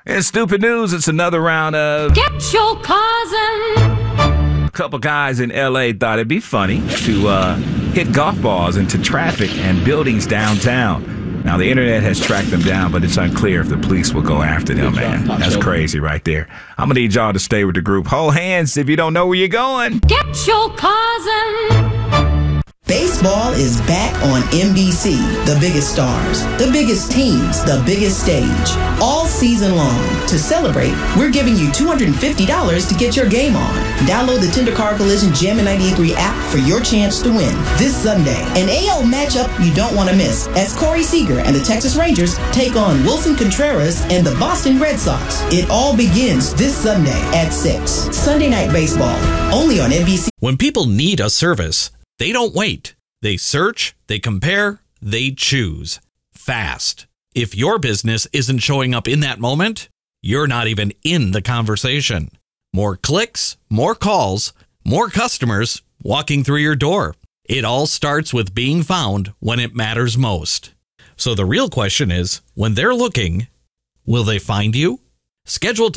In stupid news, it's another round of Get Your Cousin. a couple guys in L.A. thought it'd be funny to hit golf balls into traffic and buildings downtown. Now, the internet has tracked them down, but it's unclear if the police will go after them, man. That's crazy right there. I'm going to need y'all to stay with the group. Hold hands if you don't know where you're going. Get Your Cousin. Baseball is back on NBC. The biggest stars, the biggest teams, the biggest stage. All season long. To celebrate, we're giving you $250 to get your game on. Download the Tender Car Collision Jammin' 98.3 app for your chance to win. This Sunday, an AL matchup you don't want to miss as Corey Seager and the Texas Rangers take on Wilson Contreras and the Boston Red Sox. It all begins this Sunday at 6. Sunday Night Baseball, only on NBC. When people need a service, they don't wait. They search, they compare, they choose. Fast. If your business isn't showing up in that moment, you're not even in the conversation. More clicks, more calls, more customers walking through your door. It all starts with being found when it matters most. So the real question is, when they're looking, will they find you? Schedule